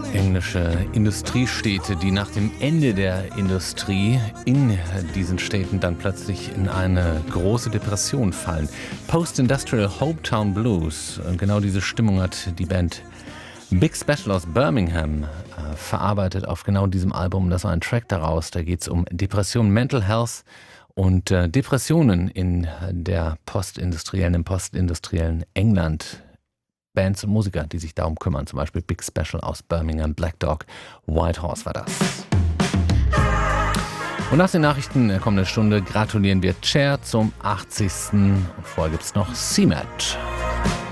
Englische Industriestädte, die nach dem Ende der Industrie in diesen Städten dann plötzlich in eine große Depression fallen. Post-Industrial Hopetown Blues, und genau diese Stimmung hat die Band Big Special aus Birmingham verarbeitet auf genau diesem Album. Das war ein Track daraus, da geht es um Depression, Mental Health und Depressionen im postindustriellen England. Bands und Musiker, die sich darum kümmern, zum Beispiel Big Special aus Birmingham, Black Dog, White Horse war das. Und nach den Nachrichten der kommenden Stunde gratulieren wir Cher zum 80. Und vorher gibt es noch CMAT.